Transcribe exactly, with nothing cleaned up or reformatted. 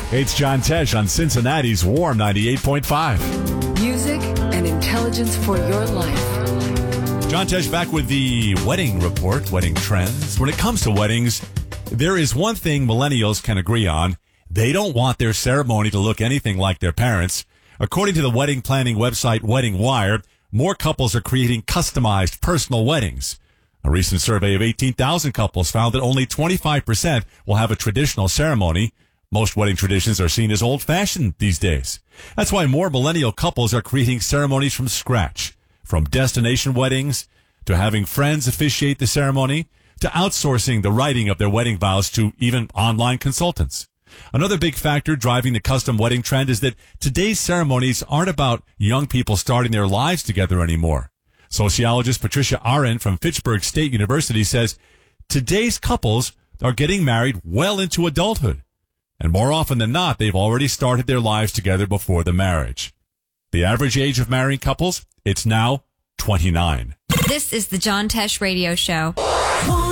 It's John Tesh on Cincinnati's Warm ninety-eight point five. Music and intelligence for your life. John Tesh back with the wedding report, wedding trends. When it comes to weddings, there is one thing millennials can agree on. They don't want their ceremony to look anything like their parents. According to the wedding planning website Wedding Wire, more couples are creating customized personal weddings. A recent survey of eighteen thousand couples found that only twenty-five percent will have a traditional ceremony. Most wedding traditions are seen as old-fashioned these days. That's why more millennial couples are creating ceremonies from scratch. From destination weddings, to having friends officiate the ceremony, to outsourcing the writing of their wedding vows to even online consultants. Another big factor driving the custom wedding trend is that today's ceremonies aren't about young people starting their lives together anymore. Sociologist Patricia Aren from Fitchburg State University says today's couples are getting married well into adulthood. And more often than not, they've already started their lives together before the marriage. The average age of marrying couples, it's now twenty-nine. This is the John Tesh Radio Show.